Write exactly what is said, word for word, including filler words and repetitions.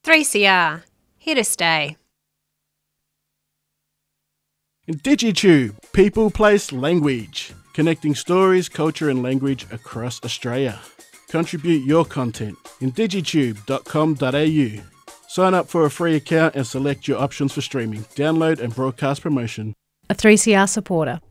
three C R, here to stay. DigiTube, People, Place, Language, connecting stories, culture and language across Australia. Contribute your content in digitube dot com dot a u. Sign up for a free account and select your options for streaming, download and broadcast promotion. A three C R supporter.